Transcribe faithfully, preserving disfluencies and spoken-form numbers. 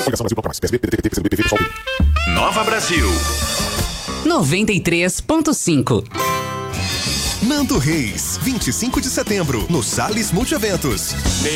Coligação Brasil Bloco Mais. P S B, P D T, P T, P C B, P V, P SOL. Nova Brasil. noventa e três ponto cinco. Nando Reis, vinte e cinco de setembro, no Salles Multieventos.